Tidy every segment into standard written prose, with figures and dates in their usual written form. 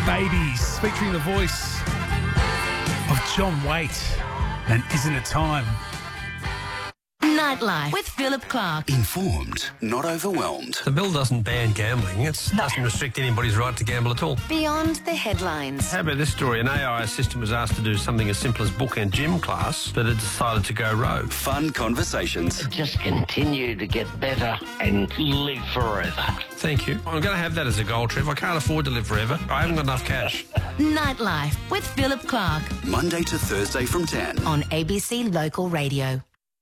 Babies, featuring the voice of John Waite. And Isn't It Time? Nightlife with Philip Clark. Informed, not overwhelmed. The bill doesn't ban gambling. It doesn't restrict anybody's right to gamble at all. Beyond the headlines. How about this story? An AI assistant was asked to do something as simple as book and gym class, but it decided to go rogue. Fun conversations. Just continue to get better and live forever. Thank you. I'm going to have that as a goal, Trev. I can't afford to live forever. I haven't got enough cash. Nightlife with Philip Clark Monday to Thursday from 10. on ABC Local Radio.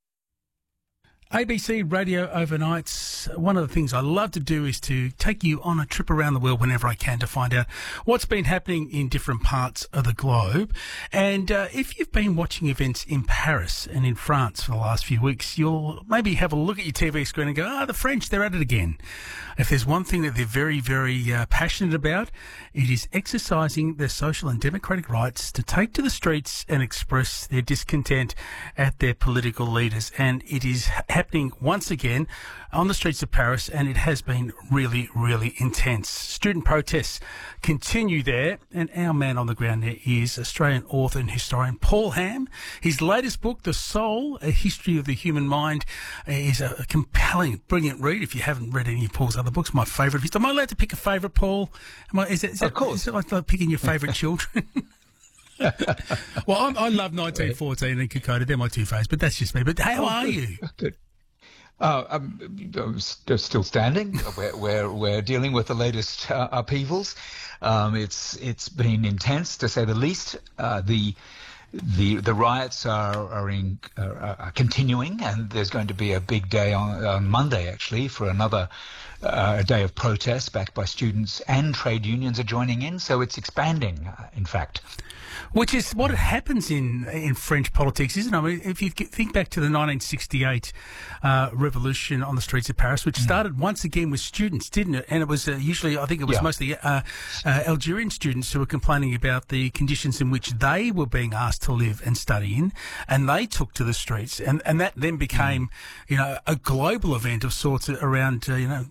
ABC Radio Overnights. One of the things I love to do is to take you on a trip around the world whenever I can to find out what's been happening in different parts of the globe. And if you've been watching events in Paris and in France for the last few weeks, you'll maybe have a look at your TV screen and go, the French, they're at it again. If there's one thing that they're very, very passionate about, it is exercising their social and democratic rights to take to the streets and express their discontent at their political leaders. And it is happening once again on the streets of Paris, and it has been really, really intense. Student protests continue there, and our man on the ground there is Australian author and historian Paul Ham. His latest book, The Soul, A History of the Human Mind, is a compelling, brilliant read. If you haven't read any of Paul's other books, my favourite of his. Am I allowed to pick a favourite, Paul? Of course. Is it like picking your favourite children? Well, I love 1914 and Kokoda. They're my two favourites, but that's just me. But how are you? Good. I'm still standing. We're dealing with the latest upheavals. It's been intense, to say the least. The riots are continuing, and there's going to be a big day on Monday, actually, for another day of protest backed by students, and trade unions are joining in. So it's expanding, in fact. Which is what happens in French politics, isn't it? I mean, if you think back to the 1968 revolution on the streets of Paris, which started once again with students, didn't it? And it was usually, I think it was mostly Algerian students who were complaining about the conditions in which they were being asked to live and study in, and they took to the streets, and that then became, a global event of sorts around,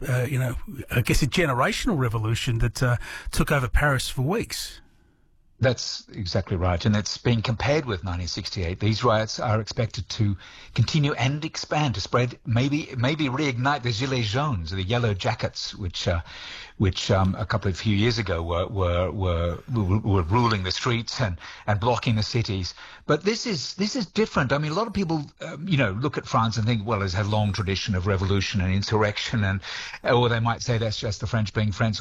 I guess a generational revolution that took over Paris for weeks. That's exactly right, and it's being compared with 1968. These riots are expected to continue and expand, to spread, maybe reignite the gilets jaunes, the yellow jackets, which a couple of few years ago were ruling the streets and blocking the cities. But this is different. I mean, a lot of people look at France and think, well, it's had a long tradition of revolution and insurrection, or they might say that's just the French being French.